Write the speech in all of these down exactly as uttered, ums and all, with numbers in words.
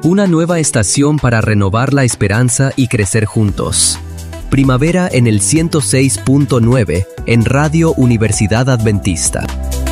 Una nueva estación para renovar la esperanza y crecer juntos. Primavera en el ciento seis punto nueve en Radio Universidad Adventista.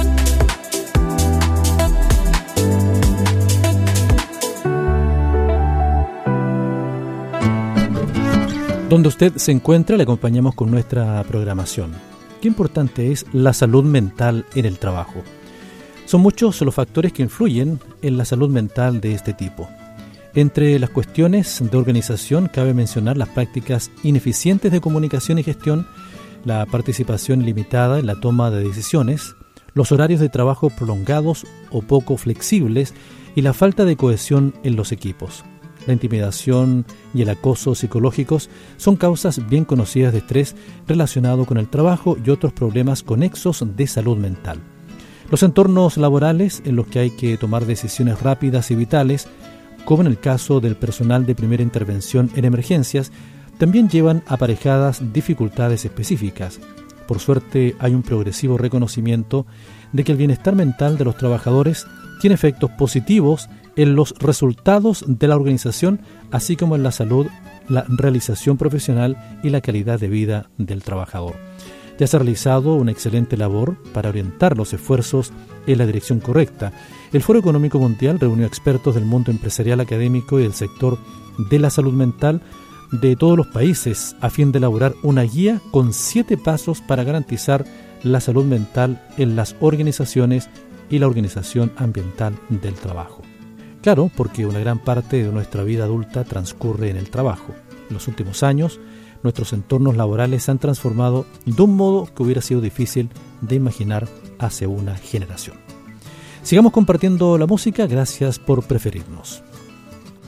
Donde usted se encuentra, le acompañamos con nuestra programación. Qué importante es la salud mental en el trabajo. Son muchos los factores que influyen en la salud mental de este tipo. Entre las cuestiones de organización cabe mencionar las prácticas ineficientes de comunicación y gestión, la participación limitada en la toma de decisiones, los horarios de trabajo prolongados o poco flexibles y la falta de cohesión en los equipos. La intimidación y el acoso psicológicos son causas bien conocidas de estrés relacionado con el trabajo y otros problemas conexos de salud mental. Los entornos laborales en los que hay que tomar decisiones rápidas y vitales, como en el caso del personal de primera intervención en emergencias, también llevan aparejadas dificultades específicas. Por suerte, hay un progresivo reconocimiento de que el bienestar mental de los trabajadores tiene efectos positivos en los resultados de la organización, así como en la salud, la realización profesional y la calidad de vida del trabajador. Ya se ha realizado una excelente labor para orientar los esfuerzos en la dirección correcta. El Foro Económico Mundial reunió expertos del mundo empresarial, académico y del sector de la salud mental de todos los países a fin de elaborar una guía con siete pasos para garantizar la salud mental en las organizaciones y la organización ambiental del trabajo. Claro, porque una gran parte de nuestra vida adulta transcurre en el trabajo. En los últimos años, nuestros entornos laborales se han transformado de un modo que hubiera sido difícil de imaginar hace una generación. Sigamos compartiendo la música, gracias por preferirnos.